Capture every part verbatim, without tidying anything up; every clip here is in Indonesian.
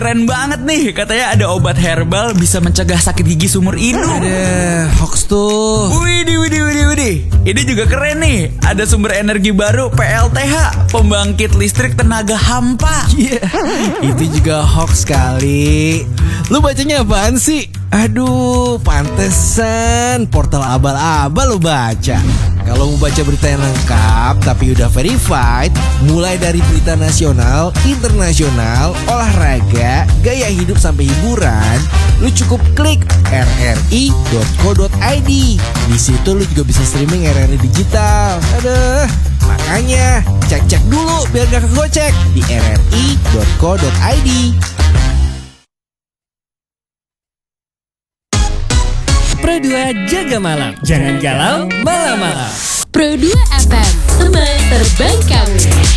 Keren banget nih, katanya ada obat herbal bisa mencegah sakit gigi seumur hidup. Ada hoax tuh. Widih, widih, widih, widih. Ini juga keren nih. Ada sumber energi baru P L T H, pembangkit listrik tenaga hampa. Iya, yeah, itu juga hoax kali. Lu bacanya apaan sih? Aduh, pantesan portal abal-abal lu baca. Kalau mau baca berita yang lengkap tapi udah verified, mulai dari berita nasional, internasional, olahraga, gaya hidup sampai hiburan, lu cukup klik r r i dot co dot i d. Di situ lu juga bisa streaming R R I digital. Aduh, makanya cek-cek dulu biar gak kegocek di r r i dot co dot i d. Pro dua jaga malam, jangan galau malam-malam. Pro dua F M, teman terbaik kamu.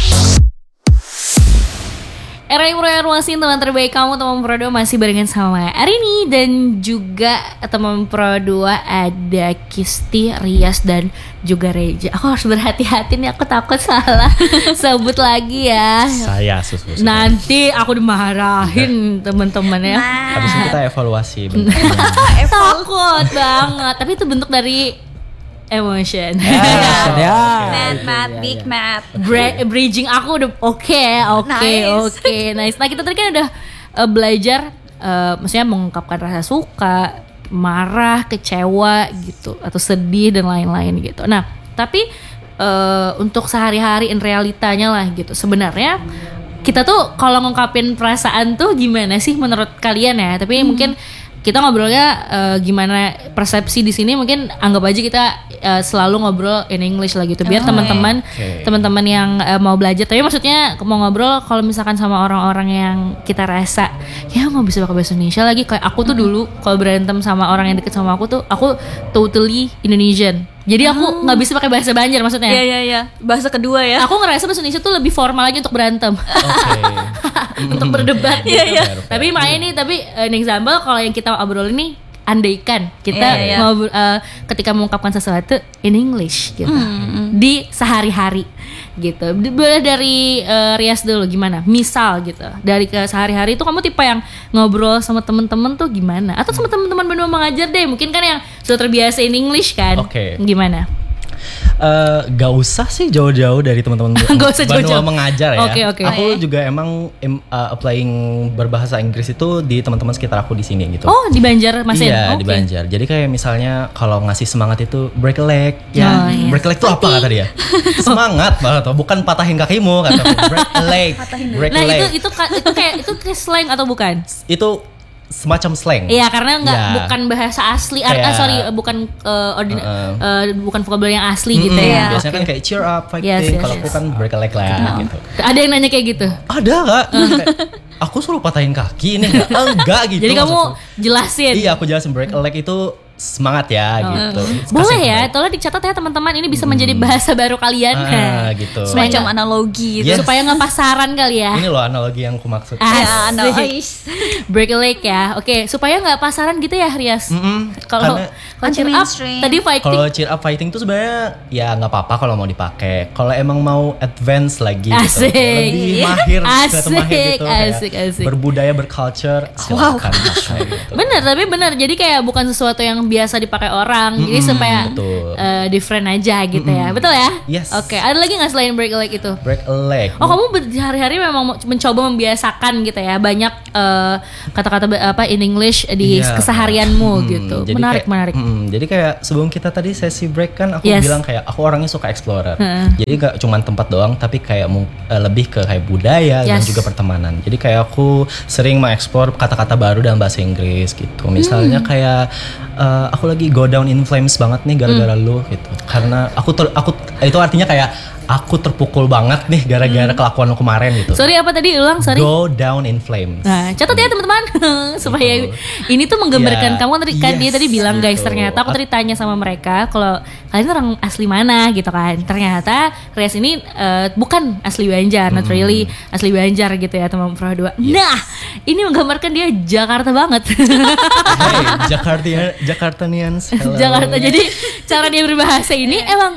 Era yang Informasi, teman terbaik kamu, teman Pro dua masih barengan sama Arini. Dan juga teman Pro dua ada Kisti, Rias, dan juga Reja. Aku harus berhati-hati nih, aku takut salah sebut lagi ya. Saya susu. Nanti aku dimarahin teman-teman ya. Nah. Habis itu kita evaluasi. Takut banget. Tapi itu bentuk dari emotion. Yeah. Ya. Math, math, big math. Bra- bridging aku udah oke, oke, oke, nice. Nah, kita tadi kan udah uh, belajar, uh, maksudnya mengungkapkan rasa suka, marah, kecewa gitu, atau sedih dan lain-lain gitu. Nah, tapi uh, untuk sehari-hari in realitanya lah gitu. Sebenarnya kita tuh kalau ngungkapin perasaan tuh gimana sih menurut kalian ya? Tapi hmm. mungkin kita ngobrolnya uh, gimana persepsi di sini, mungkin anggap aja kita uh, selalu ngobrol in English lah gitu biar oh, teman-teman okay. teman-teman yang uh, mau belajar, tapi maksudnya mau ngobrol kalau misalkan sama orang-orang yang kita rasa ya nggak bisa pakai bahasa Indonesia lagi, kayak aku tuh hmm. dulu kalau berantem sama orang yang deket sama aku tuh aku totally Indonesian. Jadi aku nggak oh. bisa pakai bahasa Banjar maksudnya. Iya iya iya. Bahasa kedua ya. Aku ngerasa bahasa Indonesia tuh lebih formal lagi untuk berantem. Okay. Untuk berdebat. Iya iya. Tapi makanya nih, tapi an example kalau yang kita obrol ini, andaikan kita yeah, yeah. ngobrol uh, ketika mengungkapkan sesuatu in English gitu. Mm. Di sehari-hari gitu. Boleh dari uh, Rias dulu gimana? Misal gitu. Dari ke sehari-hari itu kamu tipe yang ngobrol sama teman-teman tuh gimana? Atau sama teman-teman benua mengajar deh. Mungkin kan yang sudah terbiasa in English kan. Oke. Okay. Gimana? Uh, gak usah sih jauh-jauh dari teman-teman benua mengajar ya. Okay, okay. Aku okay. juga emang uh, applying berbahasa Inggris itu di teman-teman sekitar aku di sini gitu. Oh, di Banjar masih? Iya, okay. di Banjar. Jadi kayak misalnya kalau ngasih semangat itu break a leg. Ya, oh, iya. break a leg itu apa kata dia? Semangat banget, bukan patahin kakimu kata break a leg. Break nah, a leg. itu itu itu kayak itu kayak slang atau bukan? Itu semacam slang. Iya, karena nggak ya. bukan bahasa asli. Kayak, ah, sorry, bukan uh, ordin- uh, uh, bukan vocabulary yang asli mm-hmm. gitu ya. Biasanya okay. kan kayak cheer up, fighting. Yes, yes, kalau yes. aku kan break a leg lah no. gitu. Ada yang nanya kayak gitu? Ada nggak? Aku suruh patahin kaki ini nggak? Enggak gitu. Jadi kamu jelasin? Iya, aku jelasin break a leg itu semangat ya oh. gitu. Boleh ya, tolong dicatat ya teman-teman. Ini bisa hmm. menjadi bahasa baru kalian. Ah, gitu. Semacam analogi gitu. Yes. Supaya nggak pasaran kali ya. Ini loh analogi yang aku maksud. Ah, analogi. Break a leg ya. Oke, okay, supaya nggak pasaran gitu ya, Rias. Kalau cheer up tadi fighting. Kalau cheer up fighting tuh sebenarnya ya nggak apa-apa kalau mau dipakai. Kalau emang mau advance lagi asik. gitu, lebih mahir, asik, mahir gitu, asik, asik. berbudaya, berculture, silakan. Wow. Gitu. Bener, tapi bener. Jadi kayak bukan sesuatu yang biasa dipakai orang, mm-hmm, jadi supaya uh, different aja gitu mm-hmm. ya, betul ya? Yes. Oke, okay. Ada lagi nggak selain break a leg itu? Break a leg. Oh, kamu hari-hari memang mencoba membiasakan gitu ya, banyak uh, kata-kata apa in English di yeah. keseharianmu hmm, gitu. Jadi menarik, kayak, menarik. Hmm, jadi kayak sebelum kita tadi sesi break kan aku yes. bilang kayak aku orangnya suka explorer. Hmm. Jadi gak cuma tempat doang, tapi kayak uh, lebih ke kayak budaya yes. dan juga pertemanan. Jadi kayak aku sering mengeksplor kata-kata baru dalam bahasa Inggris gitu. Misalnya hmm. kayak uh, aku lagi go down in flames banget nih gara-gara hmm. lu gitu. Karena aku ter, aku itu artinya kayak aku terpukul banget nih gara-gara hmm. kelakuan lu kemarin gitu. Sorry apa tadi ulang sorry. Go down in flames. Nah, catat ya teman-teman supaya ini tuh menggambarkan yeah. kamu tadi kan yes. dia tadi bilang gitu. Guys ternyata aku tadi tanya sama mereka kalau kalian orang asli mana gitu kan. Ternyata Rias ini uh, bukan asli Banjar, hmm. not really asli Banjar gitu ya teman Pro dua. Yes. Nah, ini menggambarkan dia Jakarta banget. Hey, Jakarta Jakartanians. Jakarta. Jadi cara dia berbahasa ini emang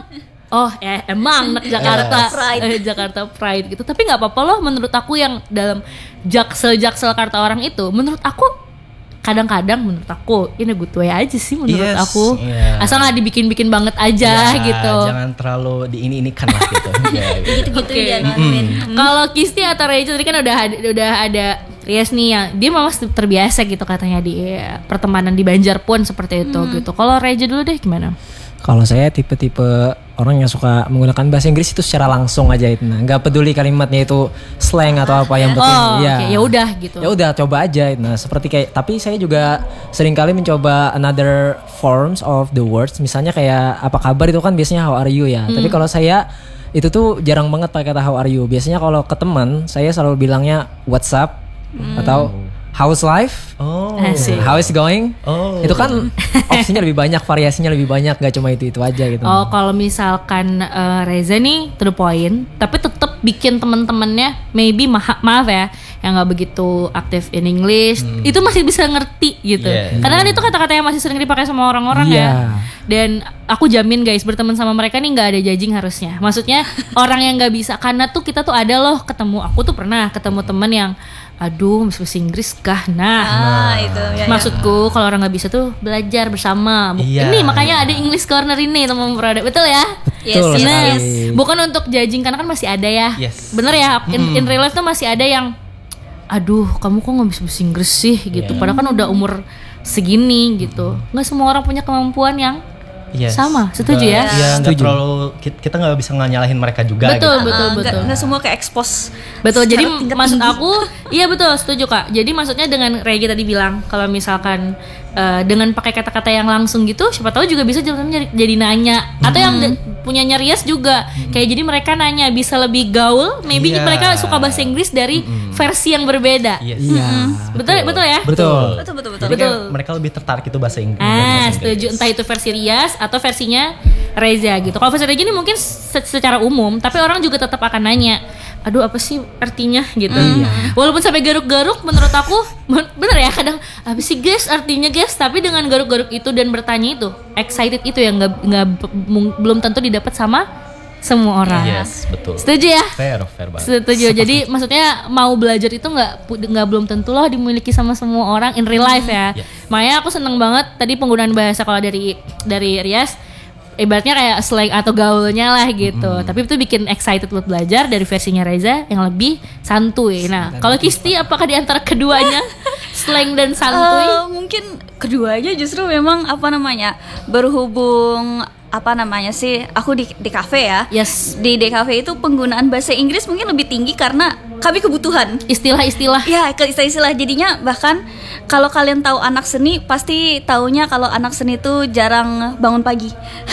Oh ya emang anak Jakarta Pride. eh, Jakarta Pride gitu. Tapi nggak apa-apa loh menurut aku yang dalam jaksel-jaksel kata orang itu. Menurut aku kadang-kadang menurut aku ini good way aja sih menurut Yes, aku. iya. Asal nggak dibikin-bikin banget aja Ya, gitu. Jangan terlalu di ini ini kan lah gitu. Ya, gitu. Gitu-gitu Oke. ya Normin. Kalau Kisti atau Rachel tadi kan udah ada- udah ada Rias nih yang dia memang terbiasa gitu katanya di eh, pertemanan di Banjar pun seperti itu gitu. Kalau Rachel dulu deh gimana? Kalau saya tipe-tipe orang yang suka menggunakan bahasa Inggris itu secara langsung aja itu, nah nggak peduli kalimatnya itu slang atau apa, yang penting Oh, ya oke, ya udah gitu. ya udah coba aja. Nah seperti kayak, tapi saya juga sering kali mencoba another forms of the words, misalnya kayak apa kabar itu kan biasanya how are you ya, Hmm. tapi kalau saya itu tuh jarang banget pakai kata how are you. Biasanya kalau ke teman saya selalu bilangnya what's up atau how's life. Oh. Asik. How is going? Oh. Itu kan opsinya lebih banyak, variasinya lebih banyak, gak cuma itu-itu aja gitu. Oh, kalau misalkan eh, Reza nih to the point, tapi tetap bikin teman-temannya maybe ma- maaf ya, yang nggak begitu aktif in English, itu masih bisa ngerti gitu. Yeah. Karena kan itu kata-kata yang masih sering dipakai sama orang-orang ya. Iya. Dan aku jamin guys, berteman sama mereka nih nggak ada judging harusnya. Maksudnya orang yang nggak bisa, karena tuh kita tuh ada loh ketemu, aku tuh pernah ketemu teman yang aduh bahasa Inggris kah, nah Ah, itu ya. ya. maksudku kalau orang nggak bisa tuh belajar bersama. Bu- Iya. Ini makanya ada English Corner ini teman produk, betul ya? Yes, Betul yes, Nah, sekali. yes. bukan untuk judging karena kan masih ada ya. Yes. Bener ya, in, in real life tuh masih ada yang aduh kamu kok nggak bisa bahasa Inggris sih gitu. Iya. Padahal kan udah umur segini gitu. Nggak semua orang punya kemampuan yang Yes. sama, setuju Nggak- ya? Iya, nggak Setuju. terlalu ki- kita nggak bisa nyalahin mereka juga. Betul, gitu. betul, Ah, nggak- betul. nggak semua ke expose. Betul, secara jadi tingkat maksud tinggi. aku, iya betul, setuju Kak. Jadi maksudnya dengan Regi tadi bilang kalau misalkan eh, dengan pakai kata-kata yang langsung gitu, siapa tahu juga bisa jadi, jadi nanya. Atau yang de- punyanya Rias juga, kayak jadi mereka nanya bisa lebih gaul. Maybe Iya. mereka suka bahasa Inggris dari versi yang berbeda. Yes. Iya. Betul, betul ya. Betul. Betul betul betul. Jadi kayak Betul. mereka lebih tertarik itu bahasa Inggris. Ah, bahasa Inggris. setuju. Entah itu versi Rias atau versinya Reza gitu. Kalau versi Reza ini mungkin se- secara umum, tapi orang juga tetap akan nanya, aduh apa sih artinya gitu. Walaupun sampai garuk-garuk, menurut aku men- bener ya kadang apa sih guys artinya guys, tapi dengan garuk-garuk itu dan bertanya itu, excited itu yang nggak nggak mung- belum tentu didapat sama semua orang. Yes, betul. Setuju ya? Fair, fair banget. Setuju. Jadi maksudnya mau belajar itu nggak pu- nggak belum tentu loh dimiliki sama semua orang in real life ya. Yes. Makanya aku seneng banget tadi penggunaan bahasa kalau dari dari Rias ibaratnya kayak slang atau gaulnya lah gitu. Tapi itu bikin excited buat belajar dari versinya Reza yang lebih santuy. Nah, kalau Kisti apakah di antara keduanya slang dan santuy? Eh, mungkin keduanya justru memang apa namanya berhubung apa namanya sih aku di di kafe ya. Yes. Di D K V itu penggunaan bahasa Inggris mungkin lebih tinggi karena kami kebutuhan. Istilah-istilah. Ya, ke istilah-istilah jadinya bahkan kalau kalian tahu anak seni pasti taunya kalau anak seni itu jarang bangun pagi.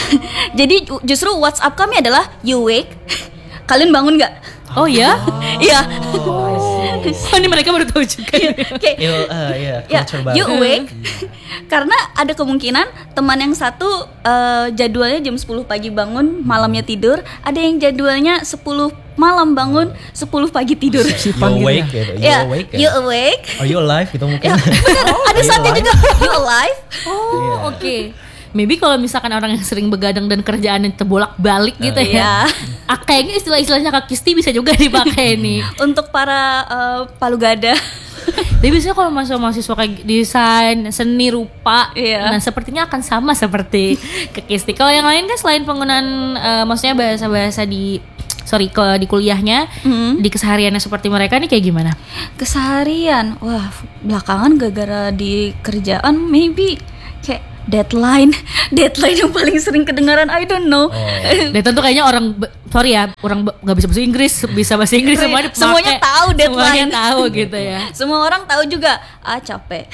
Jadi ju- justru WhatsApp kami adalah you wake. Kalian bangun nggak? Oh ya? Iya. Oh, ini mereka baru tahu juga. Kayak Il, uh, yeah, ya, culture you baru. awake. Karena ada kemungkinan teman yang satu eh, jadwalnya jam sepuluh pagi bangun, malamnya tidur. Ada yang jadwalnya sepuluh malam bangun, sepuluh pagi tidur. Si You panggilnya. awake gitu. You Ya, awake ya. you awake. Are you alive gitu mungkin. Ya, bener, ada you saatnya alive? juga you alive. Oh, oke. Maybe kalau misalkan orang yang sering begadang dan kerjaannya terbolak-balik gitu ya. Ah, kayaknya istilah-istilahnya Kak Kisti bisa juga dipakai nih. Untuk para eh, palu gada. Tapi biasanya kalau masuk mahasiswa kayak desain, seni rupa, Iya. nah sepertinya akan sama seperti Kak Kisti. Kalau yang lain kan selain penggunaan eh, maksudnya bahasa-bahasa di sorry ke di kuliahnya, di kesehariannya seperti mereka nih kayak gimana? Keseharian, wah belakangan gara-gara di kerjaan maybe kayak deadline, deadline yang paling sering kedengaran I don't know. Dan tentu kayaknya orang be- sorry ya, orang be- nggak bisa bahasa Inggris, bisa bahasa Inggris semuanya dipakai. Semuanya tahu deadline. Semuanya tahu gitu ya. Semua orang tahu juga, ah capek,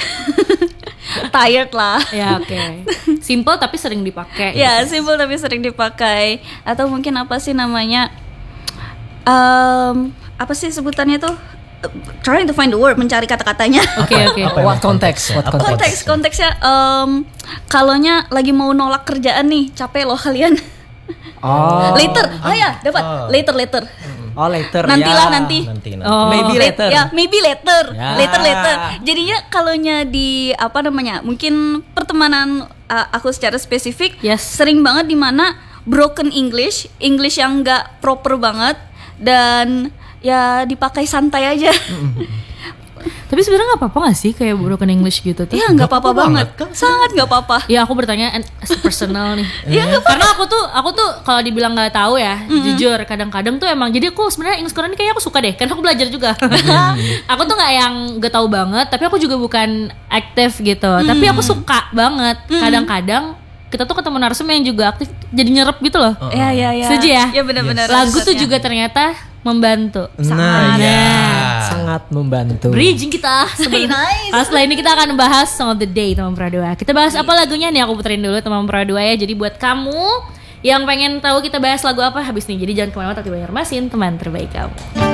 tired lah. Ya oke. Simple tapi sering dipakai. Ya simple tapi sering dipakai. Atau mungkin apa sih namanya? Em, apa sih sebutannya tuh? Trying to find the word, mencari kata-katanya. Oke oke. Apa What emang context? What konteksnya? Apa context? Konteks konteksnya, em kalonya lagi mau nolak kerjaan nih, capek loh kalian. Oh. Later, oh ya dapat. Oh. Later later. Oh later. Nantilah ya. nanti. Nanti nanti. Oh. Maybe Late- later. Ya, maybe later. Ya. Later later. Jadinya kalonya di apa namanya? Mungkin pertemanan uh, aku secara spesifik Yes. sering banget di mana broken English, English yang nggak proper banget dan ya dipakai santai aja. Tapi sebenarnya nggak apa-apa nggak sih kayak broken English gitu tuh? Iya nggak apa-apa banget, sangat nggak apa-apa. Ya aku bertanya as personal nih. Iya nggak apa-apa. Karena aku tuh aku tuh kalau dibilang nggak tahu ya, mm-hmm. jujur kadang-kadang tuh emang jadi aku sebenarnya English Korean ini kayaknya aku suka deh, karena aku belajar juga. Aku tuh nggak yang nggak tahu banget, tapi aku juga bukan aktif gitu. Mm. Tapi aku suka banget. Mm. Kadang-kadang kita tuh ketemu narsum yang juga aktif, jadi nyerep gitu loh. Iya iya iya. Setuju ya? Iya benar-benar. Lagu tuh juga ternyata membantu. Nah, ya. Sangat membantu. Bridging kita. Nice. Nah, setelah ini kita akan bahas Song of the Day teman Pradua. Kita bahas apa lagunya nih, aku puterin dulu teman Pradua ya. Jadi buat kamu yang pengen tahu kita bahas lagu apa habis nih, jadi jangan kemana-mana, tapi banyak masin teman terbaik kamu.